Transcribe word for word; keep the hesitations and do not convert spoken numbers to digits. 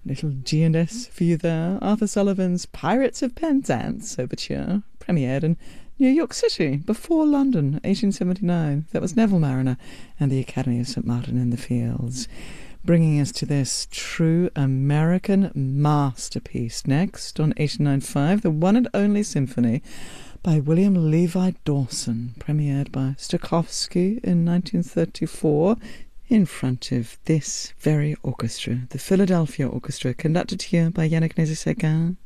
Little G and S for you there. Arthur Sullivan's Pirates of Penzance Overture premiered in New York City before London, eighteen seventy-nine. That was Neville Marriner and the Academy of Saint Martin in the Fields. Bringing us to this true American masterpiece. Next, on eighty-nine point five, the one and only symphony by William Levi Dawson, premiered by Stokowski in nineteen thirty-four, in front of this very orchestra, the Philadelphia Orchestra, conducted here by Yannick Nézet-Séguin.